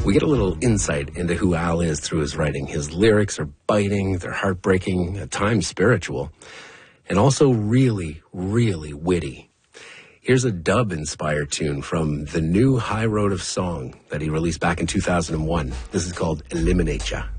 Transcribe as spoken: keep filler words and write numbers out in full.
We get a little insight into who Al is through his writing. His lyrics are biting, they're heartbreaking, at times spiritual, and also really, really witty. Here's a dub-inspired tune from the new High Road of Song that he released back in two thousand one. This is called Eliminate Ya.